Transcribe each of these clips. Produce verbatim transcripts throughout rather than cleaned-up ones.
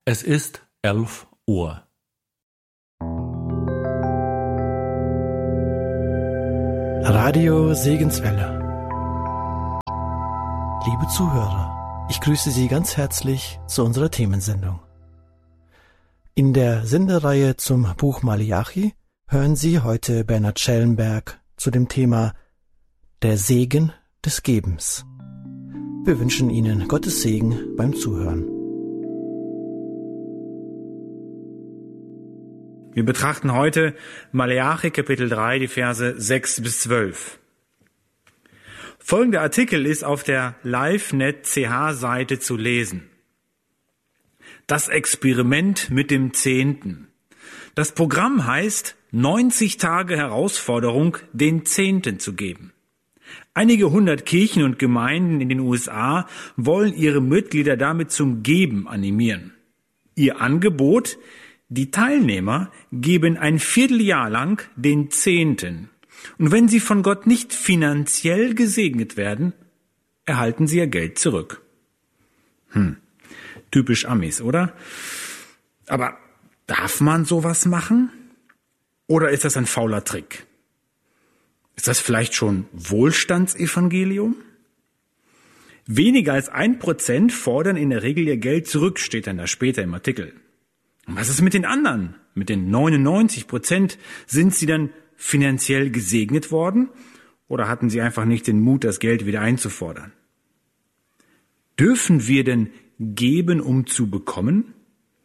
Es ist elf Uhr. Radio Segenswelle. Liebe Zuhörer, ich grüße Sie ganz herzlich zu unserer Themensendung. In der Sendereihe zum Buch Maleachi hören Sie heute Bernhard Schellenberg zu dem Thema Der Segen des Gebens. Wir wünschen Ihnen Gottes Segen beim Zuhören. Wir betrachten heute Maleachi Kapitel drei, die Verse sechs bis zwölf. Folgender Artikel ist auf der LiveNet C H-Seite zu lesen. Das Experiment mit dem Zehnten. Das Programm heißt neunzig Tage Herausforderung, den Zehnten zu geben. Einige hundert Kirchen und Gemeinden in den U S A wollen ihre Mitglieder damit zum Geben animieren. Ihr Angebot: Die Teilnehmer geben ein Vierteljahr lang den Zehnten. Und wenn sie von Gott nicht finanziell gesegnet werden, erhalten sie ihr Geld zurück. Hm, typisch Amis, oder? Aber darf man sowas machen? Oder ist das ein fauler Trick? Ist das vielleicht schon Wohlstandsevangelium? Weniger als ein Prozent fordern in der Regel ihr Geld zurück, steht dann da später im Artikel. Und was ist mit den anderen? Mit den neunundneunzig Prozent? Sind sie dann finanziell gesegnet worden? Oder hatten sie einfach nicht den Mut, das Geld wieder einzufordern? Dürfen wir denn geben, um zu bekommen?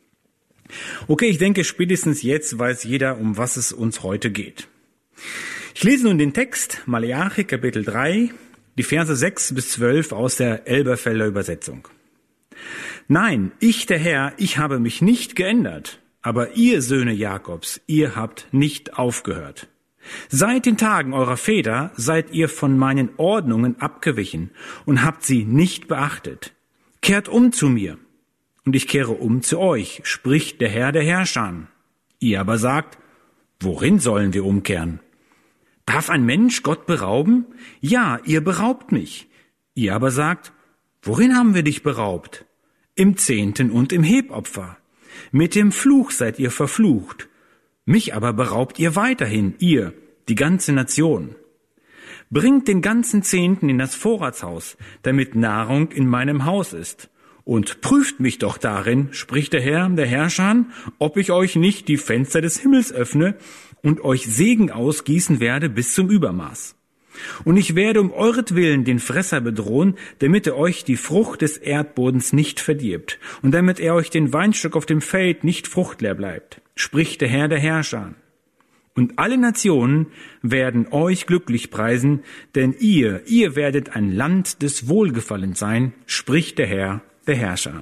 Okay, ich denke, spätestens jetzt weiß jeder, um was es uns heute geht. Ich lese nun den Text, Maleachi Kapitel drei, die Verse sechs bis zwölf aus der Elberfelder Übersetzung. Nein, ich der Herr, ich habe mich nicht geändert, aber ihr Söhne Jakobs, ihr habt nicht aufgehört. Seit den Tagen eurer Väter seid ihr von meinen Ordnungen abgewichen und habt sie nicht beachtet. Kehrt um zu mir, und ich kehre um zu euch, spricht der Herr der Herrscher. Ihr aber sagt, worin sollen wir umkehren? Darf ein Mensch Gott berauben? Ja, ihr beraubt mich. Ihr aber sagt, worin haben wir dich beraubt? Im Zehnten und im Hebopfer. Mit dem Fluch seid ihr verflucht. Mich aber beraubt ihr weiterhin, ihr, die ganze Nation. Bringt den ganzen Zehnten in das Vorratshaus, damit Nahrung in meinem Haus ist. Und prüft mich doch darin, spricht der Herr, der Herrscher, ob ich euch nicht die Fenster des Himmels öffne und euch Segen ausgießen werde bis zum Übermaß. Und ich werde um euretwillen den Fresser bedrohen, damit er euch die Frucht des Erdbodens nicht verdirbt und damit er euch den Weinstock auf dem Feld nicht fruchtleer bleibt, spricht der Herr der Herrscher. Und alle Nationen werden euch glücklich preisen, denn ihr, ihr werdet ein Land des Wohlgefallens sein, spricht der Herr der Herrscher.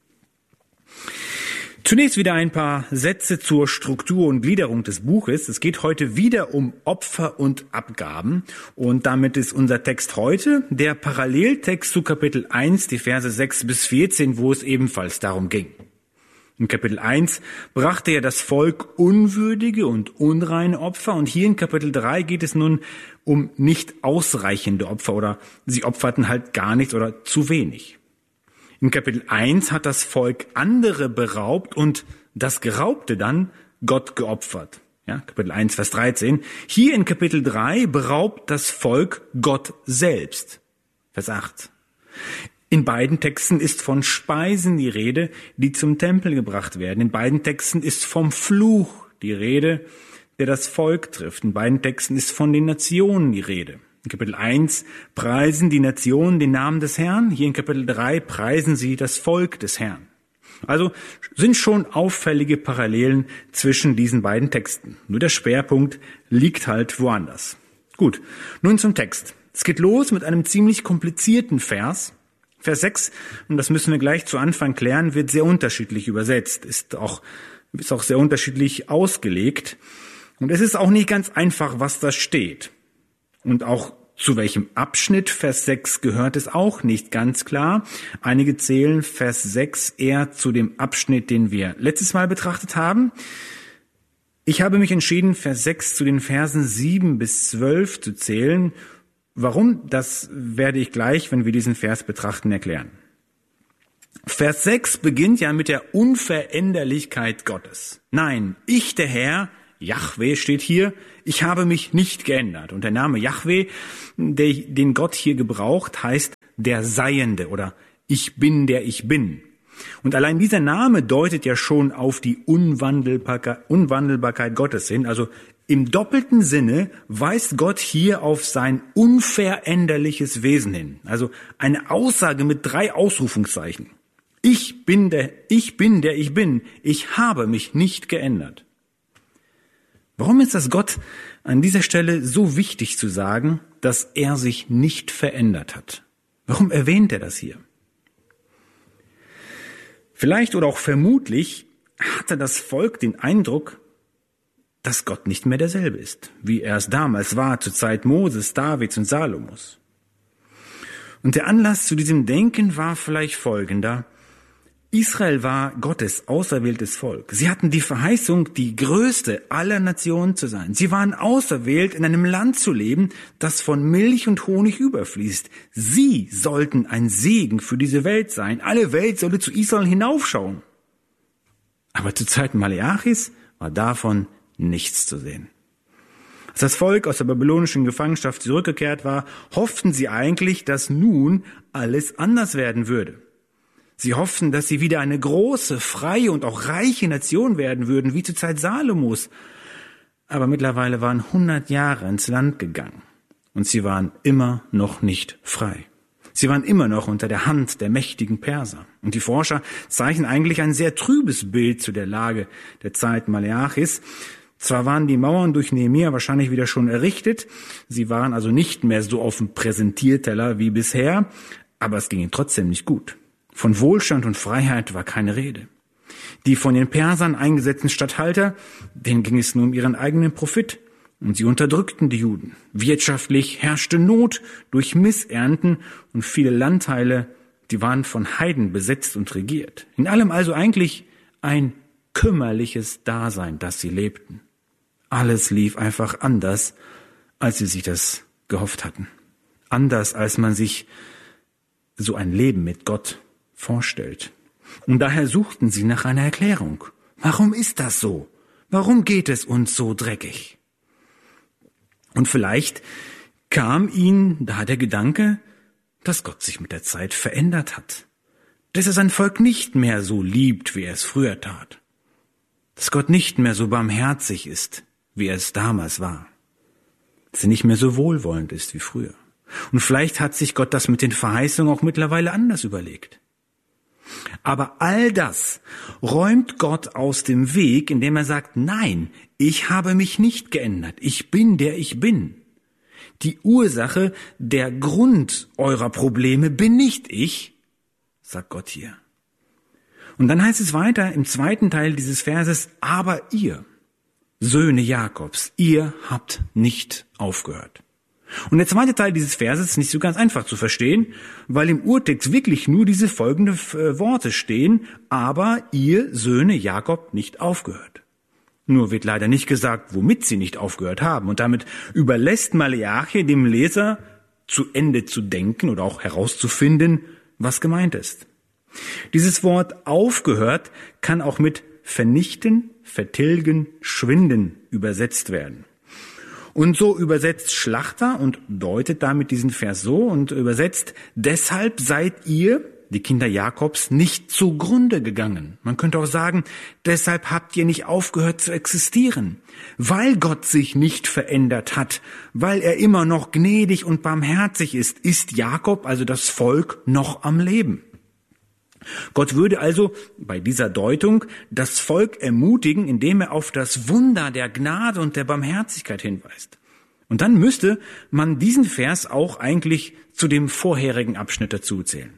Zunächst wieder ein paar Sätze zur Struktur und Gliederung des Buches. Es geht heute wieder um Opfer und Abgaben. Und damit ist unser Text heute der Paralleltext zu Kapitel eins, die Verse sechs bis vierzehn, wo es ebenfalls darum ging. In Kapitel eins brachte ja das Volk unwürdige und unreine Opfer. Und hier in Kapitel drei geht es nun um nicht ausreichende Opfer oder sie opferten halt gar nichts oder zu wenig. In Kapitel eins hat das Volk andere beraubt und das Geraubte dann Gott geopfert. Ja, Kapitel eins, Vers dreizehn. Hier in Kapitel drei beraubt das Volk Gott selbst. Vers acht. In beiden Texten ist von Speisen die Rede, die zum Tempel gebracht werden. In beiden Texten ist vom Fluch die Rede, der das Volk trifft. In beiden Texten ist von den Nationen die Rede. In Kapitel eins preisen die Nationen den Namen des Herrn. Hier in Kapitel drei preisen sie das Volk des Herrn. Also sind schon auffällige Parallelen zwischen diesen beiden Texten. Nur der Schwerpunkt liegt halt woanders. Gut, nun zum Text. Es geht los mit einem ziemlich komplizierten Vers. Vers sechs, und das müssen wir gleich zu Anfang klären, wird sehr unterschiedlich übersetzt, ist auch, ist auch sehr unterschiedlich ausgelegt. Und es ist auch nicht ganz einfach, was da steht. Und auch zu welchem Abschnitt Vers sechs gehört, ist auch nicht ganz klar. Einige zählen Vers sechs eher zu dem Abschnitt, den wir letztes Mal betrachtet haben. Ich habe mich entschieden, Vers sechs zu den Versen sieben bis zwölf zu zählen. Warum? Das werde ich gleich, wenn wir diesen Vers betrachten, erklären. Vers sechs beginnt ja mit der Unveränderlichkeit Gottes. Nein, ich, der Herr, Jahwe steht hier, ich habe mich nicht geändert. Und der Name Jahwe, der, den Gott hier gebraucht, heißt der Seiende oder ich bin, der ich bin. Und allein dieser Name deutet ja schon auf die Unwandelbarkeit, Unwandelbarkeit Gottes hin. Also im doppelten Sinne weist Gott hier auf sein unveränderliches Wesen hin. Also eine Aussage mit drei Ausrufungszeichen. Ich bin der, ich bin der ich bin. Ich habe mich nicht geändert. Warum ist das Gott an dieser Stelle so wichtig zu sagen, dass er sich nicht verändert hat? Warum erwähnt er das hier? Vielleicht oder auch vermutlich hatte das Volk den Eindruck, dass Gott nicht mehr derselbe ist, wie er es damals war, zur Zeit Moses, Davids und Salomos. Und der Anlass zu diesem Denken war vielleicht folgender. Israel war Gottes auserwähltes Volk. Sie hatten die Verheißung, die größte aller Nationen zu sein. Sie waren auserwählt, in einem Land zu leben, das von Milch und Honig überfließt. Sie sollten ein Segen für diese Welt sein. Alle Welt sollte zu Israel hinaufschauen. Aber zur Zeit Maleachis war davon nichts zu sehen. Als das Volk aus der babylonischen Gefangenschaft zurückgekehrt war, hofften sie eigentlich, dass nun alles anders werden würde. Sie hofften, dass sie wieder eine große, freie und auch reiche Nation werden würden, wie zur Zeit Salomos. Aber mittlerweile waren hundert Jahre ins Land gegangen und sie waren immer noch nicht frei. Sie waren immer noch unter der Hand der mächtigen Perser. Und die Forscher zeichnen eigentlich ein sehr trübes Bild zu der Lage der Zeit Maleachis. Zwar waren die Mauern durch Nehemia wahrscheinlich wieder schon errichtet, sie waren also nicht mehr so auf dem Präsentierteller wie bisher, aber es ging ihnen trotzdem nicht gut. Von Wohlstand und Freiheit war keine Rede. Die von den Persern eingesetzten Statthalter, denen ging es nur um ihren eigenen Profit. Und sie unterdrückten die Juden. Wirtschaftlich herrschte Not durch Missernten und viele Landteile, die waren von Heiden besetzt und regiert. In allem also eigentlich ein kümmerliches Dasein, das sie lebten. Alles lief einfach anders, als sie sich das gehofft hatten. Anders, als man sich so ein Leben mit Gott vorstellt. Und daher suchten sie nach einer Erklärung. Warum ist das so? Warum geht es uns so dreckig? Und vielleicht kam ihnen da der Gedanke, dass Gott sich mit der Zeit verändert hat. Dass er sein Volk nicht mehr so liebt, wie er es früher tat. Dass Gott nicht mehr so barmherzig ist, wie er es damals war. Dass er nicht mehr so wohlwollend ist wie früher. Und vielleicht hat sich Gott das mit den Verheißungen auch mittlerweile anders überlegt. Aber all das räumt Gott aus dem Weg, indem er sagt, nein, ich habe mich nicht geändert. Ich bin, der ich bin. Die Ursache, der Grund eurer Probleme bin nicht ich, sagt Gott hier. Und dann heißt es weiter im zweiten Teil dieses Verses, aber ihr, Söhne Jakobs, ihr habt nicht aufgehört. Und der zweite Teil dieses Verses ist nicht so ganz einfach zu verstehen, weil im Urtext wirklich nur diese folgenden Worte stehen, aber ihr Söhne Jakob nicht aufgehört. Nur wird leider nicht gesagt, womit sie nicht aufgehört haben. Und damit überlässt Maleachi dem Leser zu Ende zu denken oder auch herauszufinden, was gemeint ist. Dieses Wort aufgehört kann auch mit vernichten, vertilgen, schwinden übersetzt werden. Und so übersetzt Schlachter und deutet damit diesen Vers so und übersetzt, deshalb seid ihr, die Kinder Jakobs, nicht zugrunde gegangen. Man könnte auch sagen, deshalb habt ihr nicht aufgehört zu existieren, weil Gott sich nicht verändert hat, weil er immer noch gnädig und barmherzig ist, ist Jakob, also das Volk, noch am Leben. Gott würde also bei dieser Deutung das Volk ermutigen, indem er auf das Wunder der Gnade und der Barmherzigkeit hinweist. Und dann müsste man diesen Vers auch eigentlich zu dem vorherigen Abschnitt dazuzählen.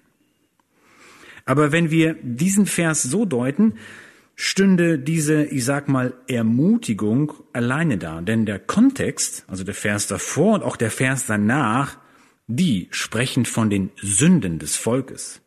Aber wenn wir diesen Vers so deuten, stünde diese, ich sag mal, Ermutigung alleine da. Denn der Kontext, also der Vers davor und auch der Vers danach, die sprechen von den Sünden des Volkes.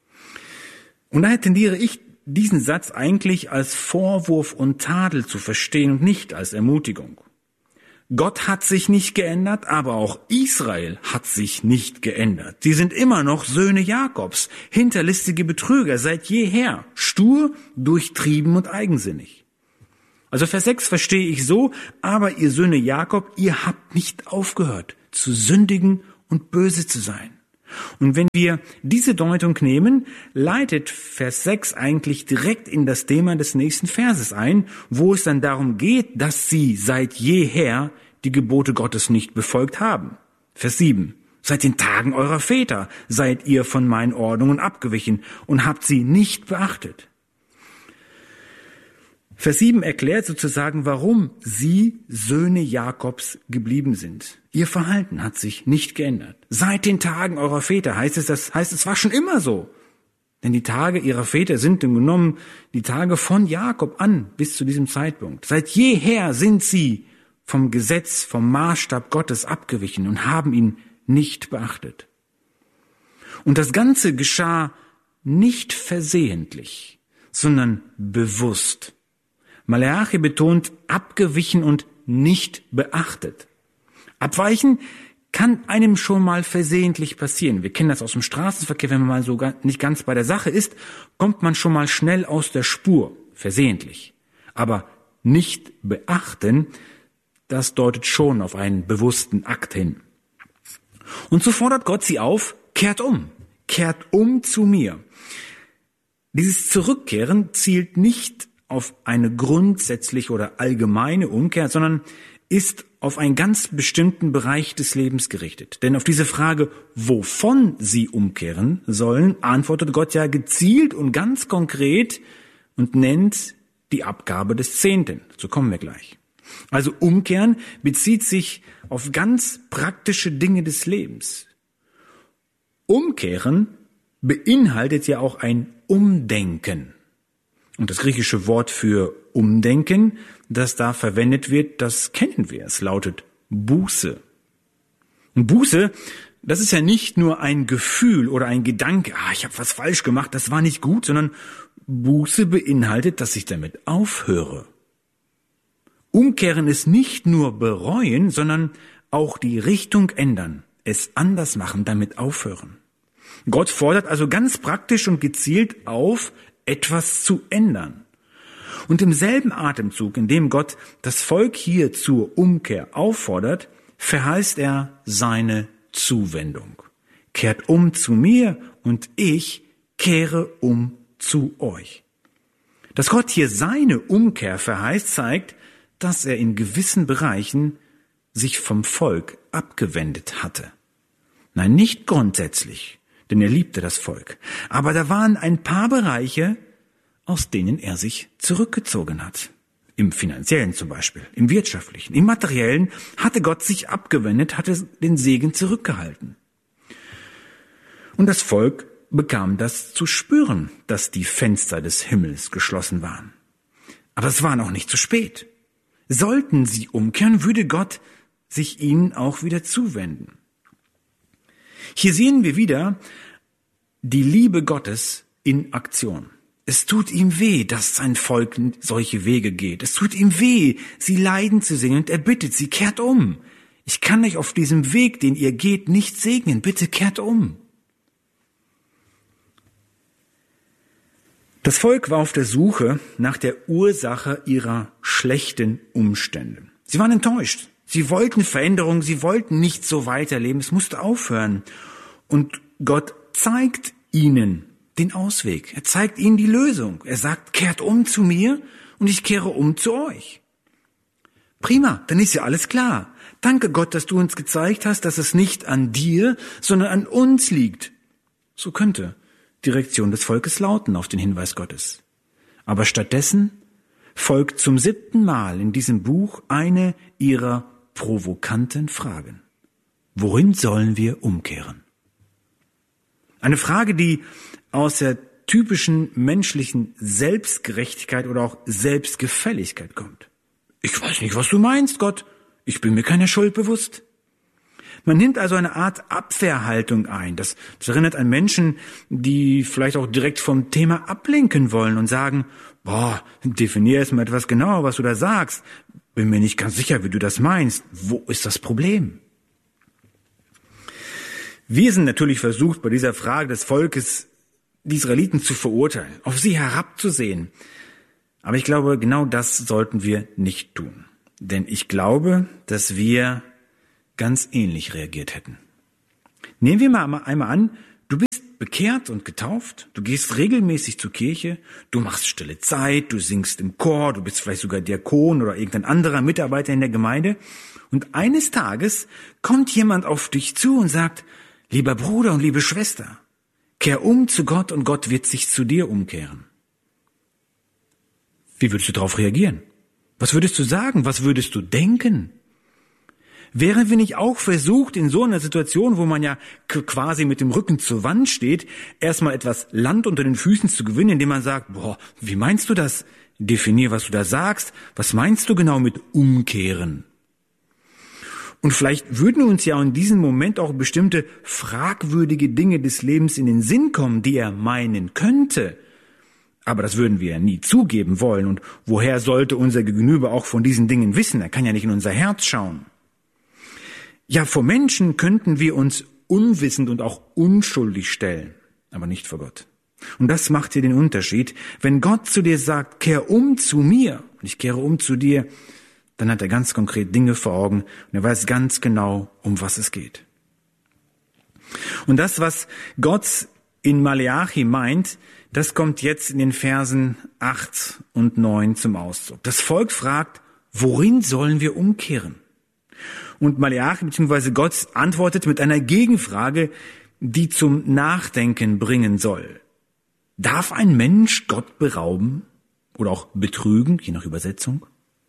Und daher tendiere ich, diesen Satz eigentlich als Vorwurf und Tadel zu verstehen und nicht als Ermutigung. Gott hat sich nicht geändert, aber auch Israel hat sich nicht geändert. Sie sind immer noch Söhne Jakobs, hinterlistige Betrüger seit jeher, stur, durchtrieben und eigensinnig. Also Vers sechs verstehe ich so, aber ihr Söhne Jakob, ihr habt nicht aufgehört, zu sündigen und böse zu sein. Und wenn wir diese Deutung nehmen, leitet Vers sechs eigentlich direkt in das Thema des nächsten Verses ein, wo es dann darum geht, dass sie seit jeher die Gebote Gottes nicht befolgt haben. Vers sieben. Seit den Tagen eurer Väter seid ihr von meinen Ordnungen abgewichen und habt sie nicht beachtet. Vers sieben erklärt sozusagen, warum sie Söhne Jakobs geblieben sind. Ihr Verhalten hat sich nicht geändert. Seit den Tagen eurer Väter heißt es, das heißt, es war schon immer so. Denn die Tage ihrer Väter sind im genommen die Tage von Jakob an bis zu diesem Zeitpunkt. Seit jeher sind sie vom Gesetz, vom Maßstab Gottes abgewichen und haben ihn nicht beachtet. Und das Ganze geschah nicht versehentlich, sondern bewusst. Maleachi betont abgewichen und nicht beachtet. Abweichen kann einem schon mal versehentlich passieren. Wir kennen das aus dem Straßenverkehr, wenn man mal so nicht ganz bei der Sache ist, kommt man schon mal schnell aus der Spur, versehentlich. Aber nicht beachten, das deutet schon auf einen bewussten Akt hin. Und so fordert Gott sie auf, kehrt um, kehrt um zu mir. Dieses Zurückkehren zielt nicht auf eine grundsätzliche oder allgemeine Umkehr, sondern ist auf einen ganz bestimmten Bereich des Lebens gerichtet. Denn auf diese Frage, wovon sie umkehren sollen, antwortet Gott ja gezielt und ganz konkret und nennt die Abgabe des Zehnten. Dazu kommen wir gleich. Also umkehren bezieht sich auf ganz praktische Dinge des Lebens. Umkehren beinhaltet ja auch ein Umdenken. Und das griechische Wort für Umdenken, das da verwendet wird, das kennen wir. Es lautet Buße. Und Buße, das ist ja nicht nur ein Gefühl oder ein Gedanke, ah, ich habe was falsch gemacht, das war nicht gut, sondern Buße beinhaltet, dass ich damit aufhöre. Umkehren ist nicht nur bereuen, sondern auch die Richtung ändern, es anders machen, damit aufhören. Gott fordert also ganz praktisch und gezielt auf, etwas zu ändern. Und im selben Atemzug, in dem Gott das Volk hier zur Umkehr auffordert, verheißt er seine Zuwendung. Kehrt um zu mir und ich kehre um zu euch. Dass Gott hier seine Umkehr verheißt, zeigt, dass er in gewissen Bereichen sich vom Volk abgewendet hatte. Nein, nicht grundsätzlich, denn er liebte das Volk. Aber da waren ein paar Bereiche, aus denen er sich zurückgezogen hat. Im Finanziellen zum Beispiel, im Wirtschaftlichen, im Materiellen hatte Gott sich abgewendet, hatte den Segen zurückgehalten. Und das Volk bekam das zu spüren, dass die Fenster des Himmels geschlossen waren. Aber es war noch nicht zu spät. Sollten sie umkehren, würde Gott sich ihnen auch wieder zuwenden. Hier sehen wir wieder die Liebe Gottes in Aktion. Es tut ihm weh, dass sein Volk solche Wege geht. Es tut ihm weh, sie leiden zu sehen, und er bittet sie, kehrt um. Ich kann euch auf diesem Weg, den ihr geht, nicht segnen. Bitte kehrt um. Das Volk war auf der Suche nach der Ursache ihrer schlechten Umstände. Sie waren enttäuscht. Sie wollten Veränderung, sie wollten nicht so weiterleben. Es musste aufhören. Und Gott zeigt ihnen den Ausweg. Er zeigt ihnen die Lösung. Er sagt, kehrt um zu mir und ich kehre um zu euch. Prima, dann ist ja alles klar. Danke Gott, dass du uns gezeigt hast, dass es nicht an dir, sondern an uns liegt. So könnte die Reaktion des Volkes lauten auf den Hinweis Gottes. Aber stattdessen folgt zum siebten Mal in diesem Buch eine ihrer provokanten Fragen. Worin sollen wir umkehren? Eine Frage, die aus der typischen menschlichen Selbstgerechtigkeit oder auch Selbstgefälligkeit kommt. Ich weiß nicht, was du meinst, Gott. Ich bin mir keiner Schuld bewusst. Man nimmt also eine Art Abwehrhaltung ein. Das, das erinnert an Menschen, die vielleicht auch direkt vom Thema ablenken wollen und sagen, boah, definier erst mal etwas genauer, was du da sagst. Bin mir nicht ganz sicher, wie du das meinst. Wo ist das Problem? Wir sind natürlich versucht, bei dieser Frage des Volkes die Israeliten zu verurteilen, auf sie herabzusehen. Aber ich glaube, genau das sollten wir nicht tun. Denn ich glaube, dass wir ganz ähnlich reagiert hätten. Nehmen wir mal einmal an, du bist bekehrt und getauft, du gehst regelmäßig zur Kirche, du machst stille Zeit, du singst im Chor, du bist vielleicht sogar Diakon oder irgendein anderer Mitarbeiter in der Gemeinde. Und eines Tages kommt jemand auf dich zu und sagt, lieber Bruder und liebe Schwester, kehr um zu Gott und Gott wird sich zu dir umkehren. Wie würdest du darauf reagieren? Was würdest du sagen? Was würdest du denken? Wären wir nicht auch versucht, in so einer Situation, wo man ja quasi mit dem Rücken zur Wand steht, erstmal etwas Land unter den Füßen zu gewinnen, indem man sagt, boah, wie meinst du das? Definier, was du da sagst. Was meinst du genau mit umkehren? Und vielleicht würden uns ja in diesem Moment auch bestimmte fragwürdige Dinge des Lebens in den Sinn kommen, die er meinen könnte. Aber das würden wir ja nie zugeben wollen. Und woher sollte unser Gegenüber auch von diesen Dingen wissen? Er kann ja nicht in unser Herz schauen. Ja, vor Menschen könnten wir uns unwissend und auch unschuldig stellen, aber nicht vor Gott. Und das macht hier den Unterschied. Wenn Gott zu dir sagt, kehr um zu mir, und ich kehre um zu dir, dann hat er ganz konkret Dinge vor Augen und er weiß ganz genau, um was es geht. Und das, was Gott in Maleachi meint, das kommt jetzt in den Versen acht und neun zum Ausdruck. Das Volk fragt, worin sollen wir umkehren? Und Maleachi bzw. Gott antwortet mit einer Gegenfrage, die zum Nachdenken bringen soll. Darf ein Mensch Gott berauben oder auch betrügen, je nach Übersetzung?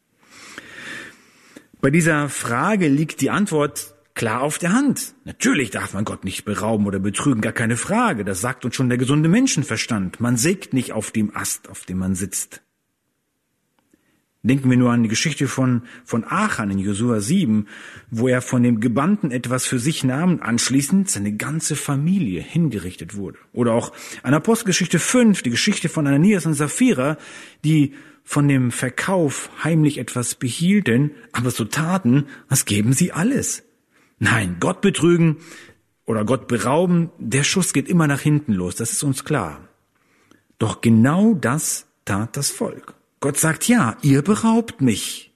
Bei dieser Frage liegt die Antwort klar auf der Hand. Natürlich darf man Gott nicht berauben oder betrügen, gar keine Frage. Das sagt uns schon der gesunde Menschenverstand. Man sägt nicht auf dem Ast, auf dem man sitzt. Denken wir nur an die Geschichte von, von Achan in Josua sieben, wo er von dem Gebannten etwas für sich nahm und anschließend seine ganze Familie hingerichtet wurde. Oder auch an Apostelgeschichte fünf, die Geschichte von Ananias und Sapphira, die von dem Verkauf heimlich etwas behielten, aber so taten, als geben sie alles. Nein, Gott betrügen oder Gott berauben, der Schuss geht immer nach hinten los, das ist uns klar. Doch genau das tat das Volk. Gott sagt, ja, ihr beraubt mich.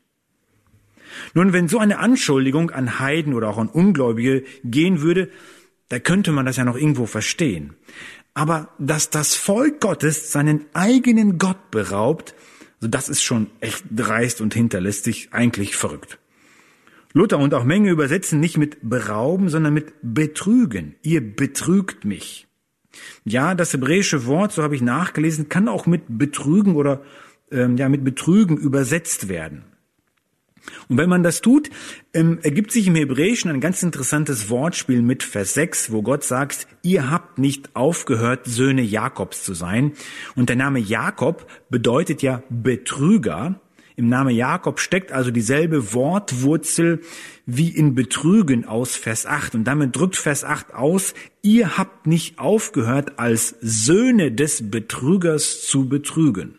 Nun, wenn so eine Anschuldigung an Heiden oder auch an Ungläubige gehen würde, da könnte man das ja noch irgendwo verstehen. Aber dass das Volk Gottes seinen eigenen Gott beraubt, also das ist schon echt dreist und hinterlistig, eigentlich verrückt. Luther und auch Menge übersetzen nicht mit berauben, sondern mit betrügen. Ihr betrügt mich. Ja, das hebräische Wort, so habe ich nachgelesen, kann auch mit betrügen oder ähm, ja mit betrügen übersetzt werden. Und wenn man das tut, ähm, ergibt sich im Hebräischen ein ganz interessantes Wortspiel mit Vers sechs, wo Gott sagt, ihr habt nicht aufgehört, Söhne Jakobs zu sein. Und der Name Jakob bedeutet ja Betrüger. Im Namen Jakob steckt also dieselbe Wortwurzel wie in Betrügen aus Vers acht. Und damit drückt Vers acht aus, ihr habt nicht aufgehört, als Söhne des Betrügers zu betrügen.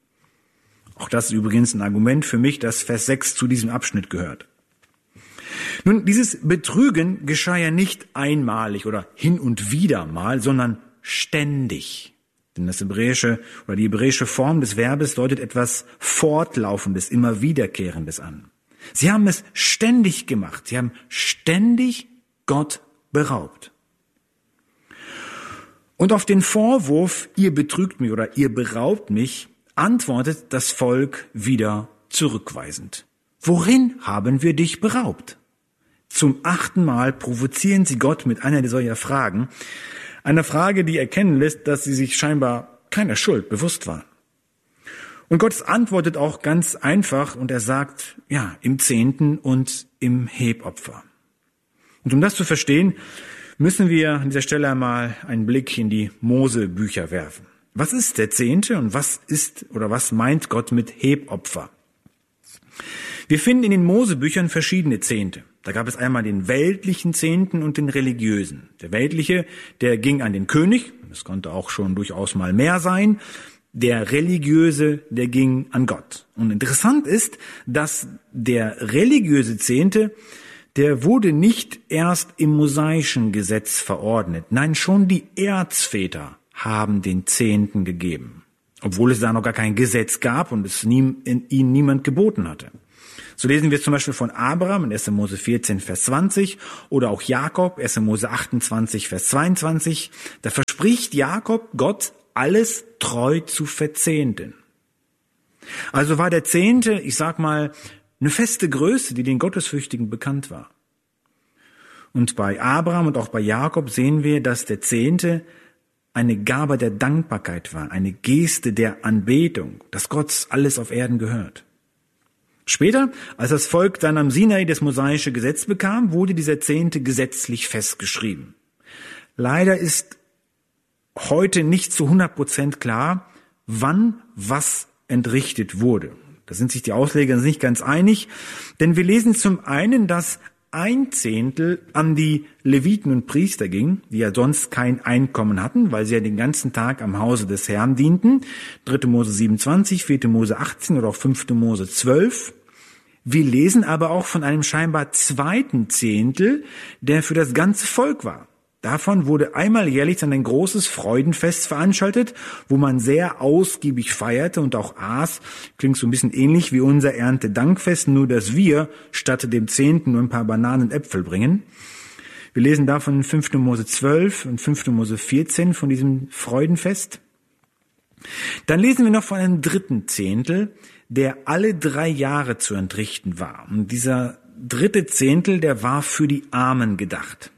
Auch das ist übrigens ein Argument für mich, dass Vers sechs zu diesem Abschnitt gehört. Nun, dieses Betrügen geschah ja nicht einmalig oder hin und wieder mal, sondern ständig. Denn das hebräische oder die hebräische Form des Verbes deutet etwas Fortlaufendes, immer Wiederkehrendes an. Sie haben es ständig gemacht. Sie haben ständig Gott beraubt. Und auf den Vorwurf, ihr betrügt mich oder ihr beraubt mich, antwortet das Volk wieder zurückweisend. Worin haben wir dich beraubt? Zum achten Mal provozieren sie Gott mit einer solcher Fragen. Einer Frage, die erkennen lässt, dass sie sich scheinbar keiner Schuld bewusst waren. Und Gott antwortet auch ganz einfach und er sagt, ja, im Zehnten und im Hebopfer. Und um das zu verstehen, müssen wir an dieser Stelle einmal einen Blick in die Mose-Bücher werfen. Was ist der Zehnte und was ist oder was meint Gott mit Hebopfer? Wir finden in den Mosebüchern verschiedene Zehnte. Da gab es einmal den weltlichen Zehnten und den religiösen. Der weltliche, der ging an den König, das konnte auch schon durchaus mal mehr sein. Der religiöse, der ging an Gott. Und interessant ist, dass der religiöse Zehnte, der wurde nicht erst im mosaischen Gesetz verordnet. Nein, schon die Erzväter haben den Zehnten gegeben, obwohl es da noch gar kein Gesetz gab und es nie, in, ihnen niemand geboten hatte. So lesen wir zum Beispiel von Abraham in erster Mose vierzehn, Vers zwanzig oder auch Jakob, erster Mose achtundzwanzig, Vers zweiundzwanzig. Da verspricht Jakob Gott, alles treu zu verzehnten. Also war der Zehnte, ich sag mal, eine feste Größe, die den Gottesfürchtigen bekannt war. Und bei Abraham und auch bei Jakob sehen wir, dass der Zehnte eine Gabe der Dankbarkeit war, eine Geste der Anbetung, dass Gott alles auf Erden gehört. Später, als das Volk dann am Sinai das mosaische Gesetz bekam, wurde dieser Zehnte gesetzlich festgeschrieben. Leider ist heute nicht zu hundert Prozent klar, wann was entrichtet wurde. Da sind sich die Ausleger nicht ganz einig, denn wir lesen zum einen, dass ein Zehntel an die Leviten und Priester ging, die ja sonst kein Einkommen hatten, weil sie ja den ganzen Tag am Hause des Herrn dienten. dritter Mose siebenundzwanzig, vierter Mose achtzehn oder auch fünfter Mose zwölf. Wir lesen aber auch von einem scheinbar zweiten Zehntel, der für das ganze Volk war. Davon wurde einmal jährlich dann ein großes Freudenfest veranstaltet, wo man sehr ausgiebig feierte und auch aß. Klingt so ein bisschen ähnlich wie unser Erntedankfest, nur dass wir statt dem Zehnten nur ein paar Bananen und Äpfel bringen. Wir lesen davon in fünfter Mose zwölf und fünfter Mose vierzehn von diesem Freudenfest. Dann lesen wir noch von einem dritten Zehntel, der alle drei Jahre zu entrichten war. Und dieser dritte Zehntel, der war für die Armen gedacht.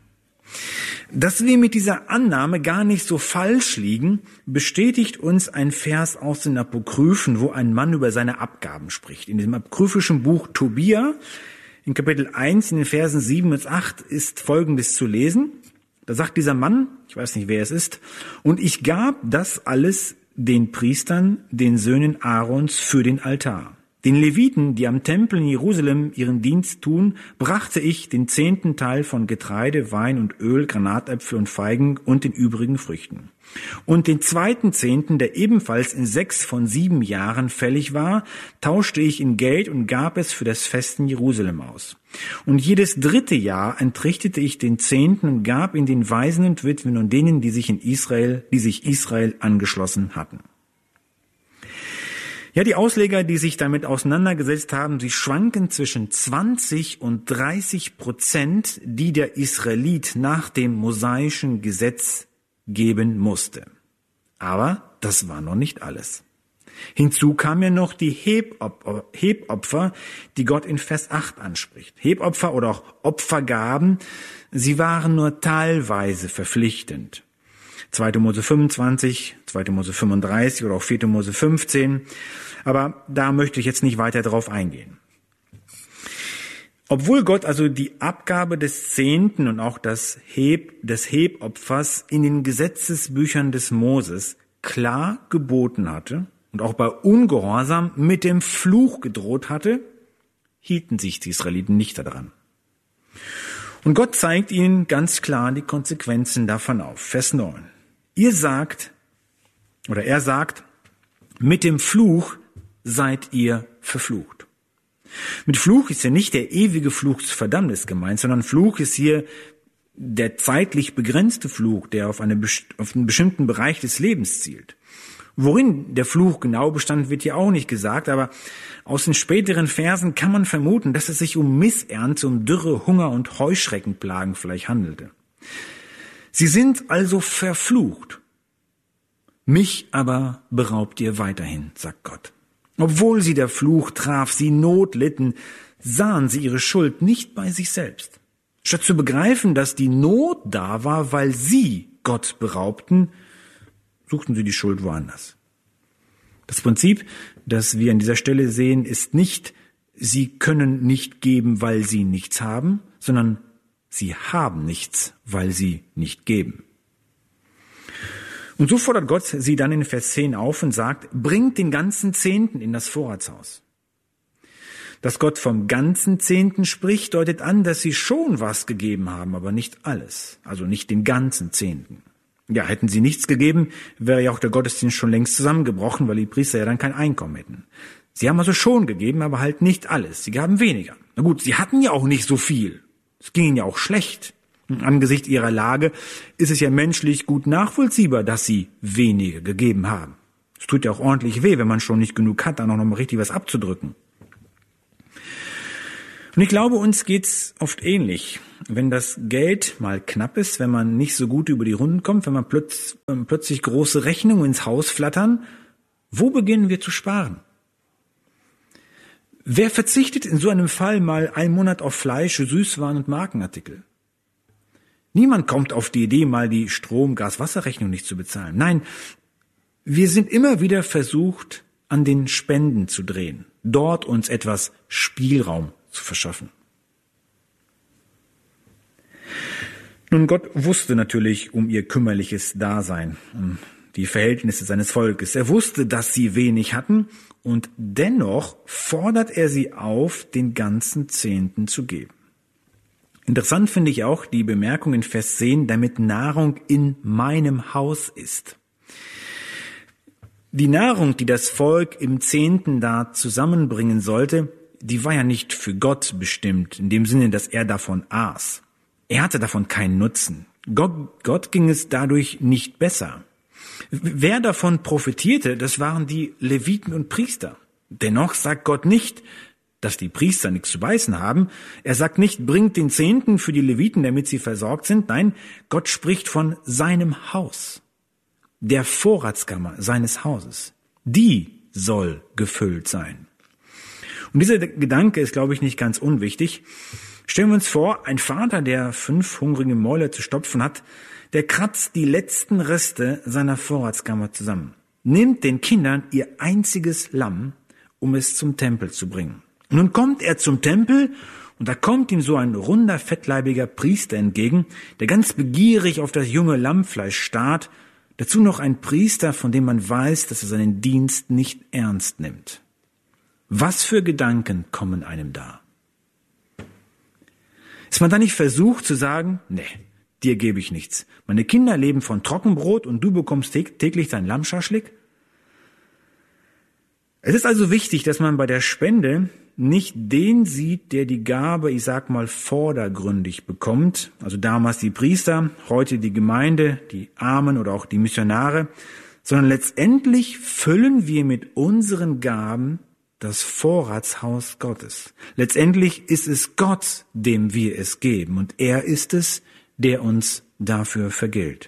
Dass wir mit dieser Annahme gar nicht so falsch liegen, bestätigt uns ein Vers aus den Apokryphen, wo ein Mann über seine Abgaben spricht. In diesem apokryphischen Buch Tobia, in Kapitel eins, in den Versen sieben bis acht, ist Folgendes zu lesen. Da sagt dieser Mann, ich weiß nicht, wer es ist, und ich gab das alles den Priestern, den Söhnen Aarons, für den Altar. Den Leviten, die am Tempel in Jerusalem ihren Dienst tun, brachte ich den zehnten Teil von Getreide, Wein und Öl, Granatäpfel und Feigen und den übrigen Früchten. Und den zweiten Zehnten, der ebenfalls in sechs von sieben Jahren fällig war, tauschte ich in Geld und gab es für das Fest in Jerusalem aus. Und jedes dritte Jahr entrichtete ich den Zehnten und gab ihn den Waisen und Witwen und denen, die sich in Israel, die sich Israel angeschlossen hatten. Ja, die Ausleger, die sich damit auseinandergesetzt haben, sie schwanken zwischen zwanzig und dreißig Prozent, die der Israelit nach dem mosaischen Gesetz geben musste. Aber das war noch nicht alles. Hinzu kam ja noch die Hebopfer, Hebopfer, die Gott in Vers acht anspricht. Hebopfer oder auch Opfergaben, sie waren nur teilweise verpflichtend. zweiter Mose fünfundzwanzig, zweiter Mose fünfunddreißig oder auch vierter Mose fünfzehn. Aber da möchte ich jetzt nicht weiter drauf eingehen. Obwohl Gott also die Abgabe des Zehnten und auch das Heb, des Hebopfers in den Gesetzesbüchern des Moses klar geboten hatte und auch bei Ungehorsam mit dem Fluch gedroht hatte, hielten sich die Israeliten nicht daran. Und Gott zeigt ihnen ganz klar die Konsequenzen davon auf. Vers neun. Ihr sagt, oder er sagt, mit dem Fluch seid ihr verflucht. Mit Fluch ist ja nicht der ewige Fluch zur Verdammnis gemeint, sondern Fluch ist hier der zeitlich begrenzte Fluch, der auf, eine, auf einen bestimmten Bereich des Lebens zielt. Worin der Fluch genau bestand, wird hier auch nicht gesagt, aber aus den späteren Versen kann man vermuten, dass es sich um Missernte, um Dürre, Hunger und Heuschreckenplagen vielleicht handelte. Sie sind also verflucht. Mich aber beraubt ihr weiterhin, sagt Gott. Obwohl sie der Fluch traf, sie Not litten, sahen sie ihre Schuld nicht bei sich selbst. Statt zu begreifen, dass die Not da war, weil sie Gott beraubten, suchten sie die Schuld woanders. Das Prinzip, das wir an dieser Stelle sehen, ist nicht, sie können nicht geben, weil sie nichts haben, sondern sie haben nichts, weil sie nicht geben. Und so fordert Gott sie dann in Vers zehn auf und sagt, bringt den ganzen Zehnten in das Vorratshaus. Dass Gott vom ganzen Zehnten spricht, deutet an, dass sie schon was gegeben haben, aber nicht alles, also nicht den ganzen Zehnten. Ja, hätten sie nichts gegeben, wäre ja auch der Gottesdienst schon längst zusammengebrochen, weil die Priester ja dann kein Einkommen hätten. Sie haben also schon gegeben, aber halt nicht alles. Sie gaben weniger. Na gut, sie hatten ja auch nicht so viel. Es ging ihnen ja auch schlecht. Und angesichts ihrer Lage ist es ja menschlich gut nachvollziehbar, dass sie weniger gegeben haben. Es tut ja auch ordentlich weh, wenn man schon nicht genug hat, dann auch noch mal richtig was abzudrücken. Und ich glaube, uns geht's oft ähnlich. Wenn das Geld mal knapp ist, wenn man nicht so gut über die Runden kommt, wenn man plötz, wenn plötzlich große Rechnungen ins Haus flattern, wo beginnen wir zu sparen? Wer verzichtet in so einem Fall mal einen Monat auf Fleisch, Süßwaren und Markenartikel? Niemand kommt auf die Idee, mal die Strom-, Gas-, Wasserrechnung nicht zu bezahlen. Nein, wir sind immer wieder versucht, an den Spenden zu drehen, dort uns etwas Spielraum zu verschaffen. Nun, Gott wusste natürlich um ihr kümmerliches Dasein, um die Verhältnisse seines Volkes. Er wusste, dass sie wenig hatten, und dennoch fordert er sie auf, den ganzen Zehnten zu geben. Interessant finde ich auch die Bemerkung in Vers zehn, damit Nahrung in meinem Haus ist. Die Nahrung, die das Volk im Zehnten da zusammenbringen sollte, die war ja nicht für Gott bestimmt, in dem Sinne, dass er davon aß. Er hatte davon keinen Nutzen. Gott, Gott ging es dadurch nicht besser. Wer davon profitierte, das waren die Leviten und Priester. Dennoch sagt Gott nicht, dass die Priester nichts zu beißen haben. Er sagt nicht, bringt den Zehnten für die Leviten, damit sie versorgt sind. Nein, Gott spricht von seinem Haus, der Vorratskammer seines Hauses. Die soll gefüllt sein. Und dieser Gedanke ist, glaube ich, nicht ganz unwichtig. Stellen wir uns vor, ein Vater, der fünf hungrige Mäuler zu stopfen hat, der kratzt die letzten Reste seiner Vorratskammer zusammen, nimmt den Kindern ihr einziges Lamm, um es zum Tempel zu bringen. Und nun kommt er zum Tempel, und da kommt ihm so ein runder, fettleibiger Priester entgegen, der ganz begierig auf das junge Lammfleisch starrt, dazu noch ein Priester, von dem man weiß, dass er seinen Dienst nicht ernst nimmt. Was für Gedanken kommen einem da? Ist man da nicht versucht zu sagen, nee, dir gebe ich nichts. Meine Kinder leben von Trockenbrot und du bekommst täglich dein Lammschaschlik? Es ist also wichtig, dass man bei der Spende nicht den sieht, der die Gabe, ich sag mal, vordergründig bekommt. Also damals die Priester, heute die Gemeinde, die Armen oder auch die Missionare. Sondern letztendlich füllen wir mit unseren Gaben das Vorratshaus Gottes. Letztendlich ist es Gott, dem wir es geben, und er ist es, der uns dafür vergilt.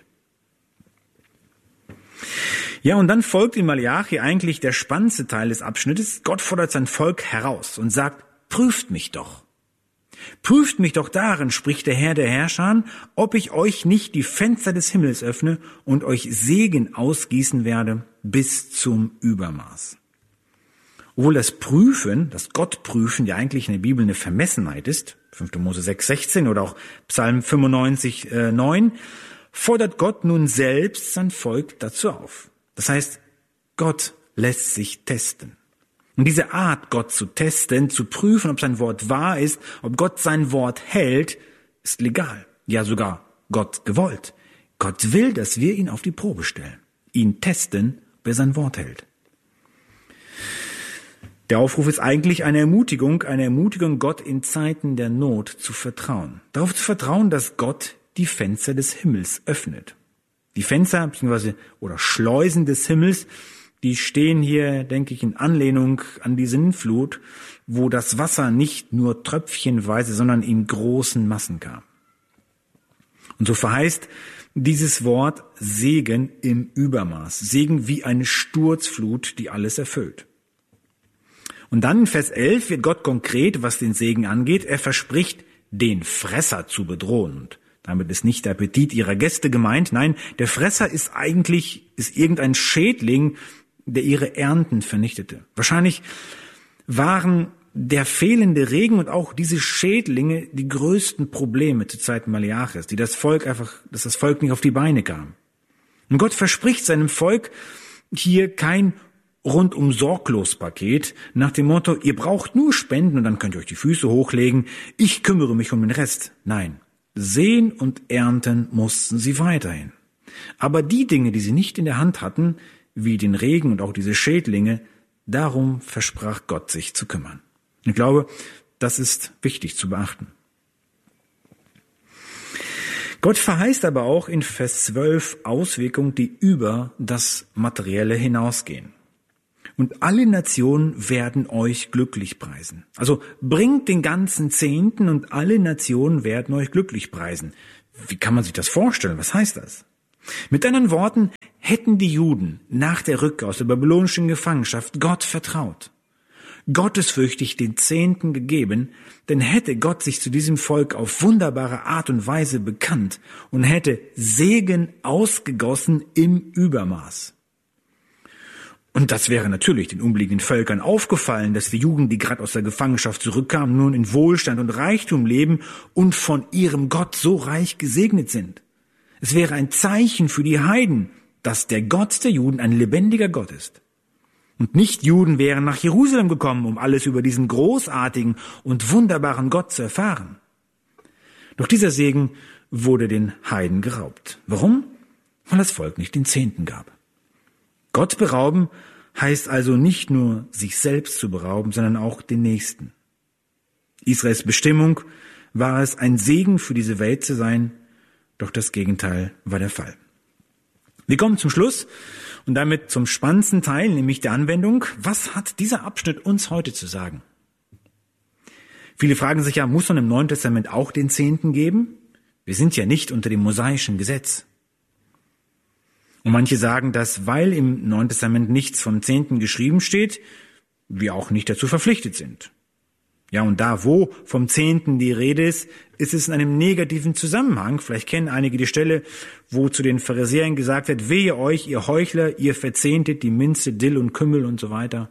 Ja, und dann folgt in Malachi eigentlich der spannendste Teil des Abschnittes. Gott fordert sein Volk heraus und sagt, prüft mich doch. Prüft mich doch darin, spricht der Herr der Herrscher, ob ich euch nicht die Fenster des Himmels öffne und euch Segen ausgießen werde bis zum Übermaß. Obwohl das Prüfen, das Gottprüfen ja eigentlich in der Bibel eine Vermessenheit ist, fünfter Mose sechs, sechzehn oder auch Psalm fünfundneunzig, neun, fordert Gott nun selbst sein Volk dazu auf. Das heißt, Gott lässt sich testen. Und diese Art, Gott zu testen, zu prüfen, ob sein Wort wahr ist, ob Gott sein Wort hält, ist legal. Ja, sogar Gott gewollt. Gott will, dass wir ihn auf die Probe stellen, ihn testen, ob er sein Wort hält. Der Aufruf ist eigentlich eine Ermutigung, eine Ermutigung, Gott in Zeiten der Not zu vertrauen. Darauf zu vertrauen, dass Gott die Fenster des Himmels öffnet. Die Fenster bzw. oder Schleusen des Himmels, die stehen hier, denke ich, in Anlehnung an die Sinnflut, wo das Wasser nicht nur tröpfchenweise, sondern in großen Massen kam. Und so verheißt dieses Wort Segen im Übermaß. Segen wie eine Sturzflut, die alles erfüllt. Und dann in Vers elf wird Gott konkret, was den Segen angeht. Er verspricht, den Fresser zu bedrohen. Und damit ist nicht der Appetit ihrer Gäste gemeint. Nein, der Fresser ist eigentlich, ist irgendein Schädling, der ihre Ernten vernichtete. Wahrscheinlich waren der fehlende Regen und auch diese Schädlinge die größten Probleme zur Zeit Maleachis, die das Volk einfach, dass das Volk nicht auf die Beine kam. Und Gott verspricht seinem Volk hier kein rundum sorglos Paket nach dem Motto, ihr braucht nur spenden und dann könnt ihr euch die Füße hochlegen, ich kümmere mich um den Rest. Nein, säen und ernten mussten sie weiterhin. Aber die Dinge, die sie nicht in der Hand hatten, wie den Regen und auch diese Schädlinge, darum versprach Gott sich zu kümmern. Ich glaube, das ist wichtig zu beachten. Gott verheißt aber auch in Vers zwölf Auswirkungen, die über das Materielle hinausgehen. Und alle Nationen werden euch glücklich preisen. Also bringt den ganzen Zehnten und alle Nationen werden euch glücklich preisen. Wie kann man sich das vorstellen? Was heißt das? Mit anderen Worten, hätten die Juden nach der Rückkehr aus der babylonischen Gefangenschaft Gott vertraut, gottesfürchtig den Zehnten gegeben, denn hätte Gott sich zu diesem Volk auf wunderbare Art und Weise bekannt und hätte Segen ausgegossen im Übermaß. Und das wäre natürlich den umliegenden Völkern aufgefallen, dass die Juden, die gerade aus der Gefangenschaft zurückkamen, nun in Wohlstand und Reichtum leben und von ihrem Gott so reich gesegnet sind. Es wäre ein Zeichen für die Heiden, dass der Gott der Juden ein lebendiger Gott ist. Und Nicht-Juden wären nach Jerusalem gekommen, um alles über diesen großartigen und wunderbaren Gott zu erfahren. Doch dieser Segen wurde den Heiden geraubt. Warum? Weil das Volk nicht den Zehnten gab. Gott berauben heißt also nicht nur, sich selbst zu berauben, sondern auch den Nächsten. Israels Bestimmung war es, ein Segen für diese Welt zu sein, doch das Gegenteil war der Fall. Wir kommen zum Schluss und damit zum spannendsten Teil, nämlich der Anwendung. Was hat dieser Abschnitt uns heute zu sagen? Viele fragen sich ja, muss man im Neuen Testament auch den Zehnten geben? Wir sind ja nicht unter dem mosaischen Gesetz. Und manche sagen, dass, weil im Neuen Testament nichts vom Zehnten geschrieben steht, wir auch nicht dazu verpflichtet sind. Ja, und da, wo vom Zehnten die Rede ist, ist es in einem negativen Zusammenhang. Vielleicht kennen einige die Stelle, wo zu den Pharisäern gesagt wird, wehe euch, ihr Heuchler, ihr verzehntet die Minze, Dill und Kümmel und so weiter.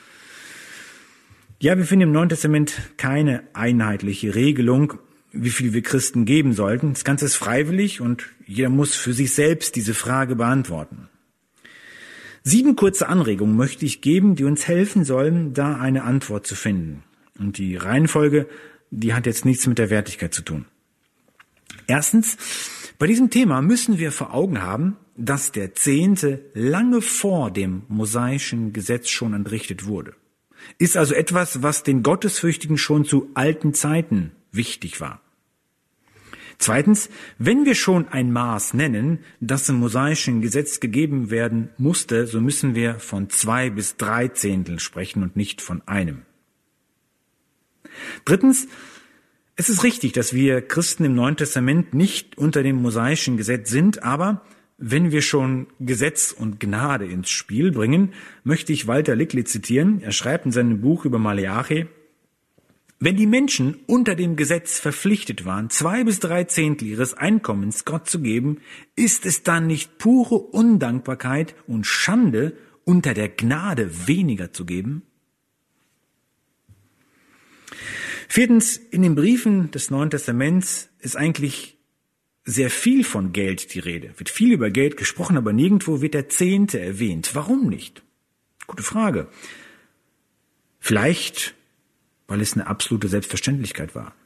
Ja, wir finden im Neuen Testament keine einheitliche Regelung, wie viel wir Christen geben sollten. Das Ganze ist freiwillig und jeder muss für sich selbst diese Frage beantworten. Sieben kurze Anregungen möchte ich geben, die uns helfen sollen, da eine Antwort zu finden. Und die Reihenfolge, die hat jetzt nichts mit der Wertigkeit zu tun. Erstens, bei diesem Thema müssen wir vor Augen haben, dass der Zehnte lange vor dem mosaischen Gesetz schon entrichtet wurde. Ist also etwas, was den Gottesfürchtigen schon zu alten Zeiten wichtig war. Zweitens, wenn wir schon ein Maß nennen, das im mosaischen Gesetz gegeben werden musste, so müssen wir von zwei bis drei Zehnteln sprechen und nicht von einem. Drittens, es ist richtig, dass wir Christen im Neuen Testament nicht unter dem mosaischen Gesetz sind, aber wenn wir schon Gesetz und Gnade ins Spiel bringen, möchte ich Walter Lickli zitieren. Er schreibt in seinem Buch über Maleachi: Wenn die Menschen unter dem Gesetz verpflichtet waren, zwei bis drei Zehntel ihres Einkommens Gott zu geben, ist es dann nicht pure Undankbarkeit und Schande, unter der Gnade weniger zu geben? Viertens, in den Briefen des Neuen Testaments ist eigentlich sehr viel von Geld die Rede. Wird viel über Geld gesprochen, aber nirgendwo wird der Zehnte erwähnt. Warum nicht? Gute Frage. Vielleicht, weil es eine absolute Selbstverständlichkeit war.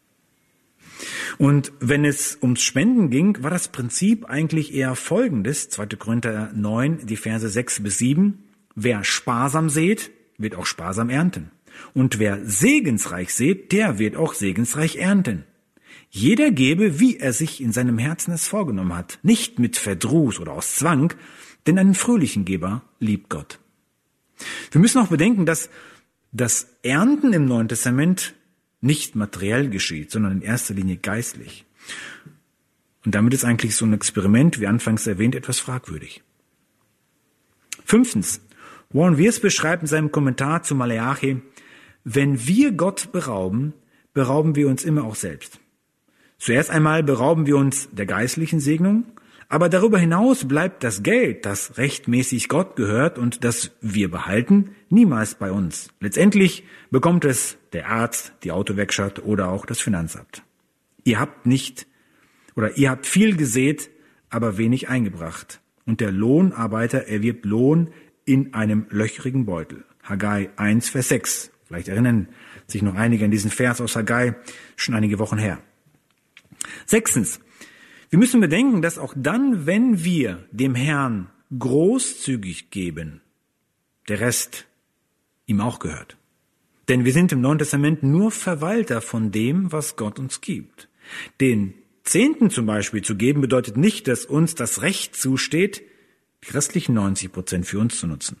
Und wenn es ums Spenden ging, war das Prinzip eigentlich eher folgendes. zweiter Korinther neun, die Verse sechs bis sieben. Wer sparsam sät, wird auch sparsam ernten. Und wer segensreich sät, der wird auch segensreich ernten. Jeder gebe, wie er sich in seinem Herzen es vorgenommen hat, nicht mit Verdruss oder aus Zwang, denn einen fröhlichen Geber liebt Gott. Wir müssen auch bedenken, dass das Ernten im Neuen Testament nicht materiell geschieht, sondern in erster Linie geistlich. Und damit ist eigentlich so ein Experiment, wie anfangs erwähnt, etwas fragwürdig. Fünftens, Warren Wiersbe beschreibt in seinem Kommentar zu Maleachi: Wenn wir Gott berauben, berauben wir uns immer auch selbst. Zuerst einmal berauben wir uns der geistlichen Segnung, aber darüber hinaus bleibt das Geld, das rechtmäßig Gott gehört und das wir behalten, niemals bei uns. Letztendlich bekommt es der Arzt, die Autowerkstatt oder auch das Finanzamt. Ihr habt nicht oder ihr habt viel gesät, aber wenig eingebracht. Und der Lohnarbeiter erwirbt Lohn in einem löchrigen Beutel. Haggai eins, Vers sechs. Vielleicht erinnern sich noch einige an diesen Vers aus Haggai, schon einige Wochen her. Sechstens, wir müssen bedenken, dass auch dann, wenn wir dem Herrn großzügig geben, der Rest ihm auch gehört. Denn wir sind im Neuen Testament nur Verwalter von dem, was Gott uns gibt. Den Zehnten zum Beispiel zu geben, bedeutet nicht, dass uns das Recht zusteht, die restlichen neunzig Prozent für uns zu nutzen.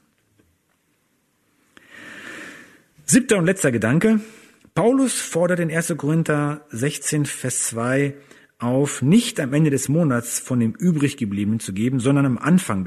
Siebter und letzter Gedanke. Paulus fordert in erster Korinther sechzehn, Vers zwei auf, nicht am Ende des Monats von dem Übriggebliebenen zu geben, sondern am Anfang